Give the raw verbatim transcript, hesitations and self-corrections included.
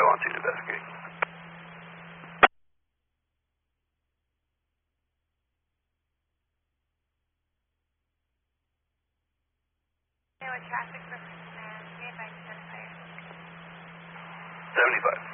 on to investigate. Traffic for uh, identifier. seventy-five.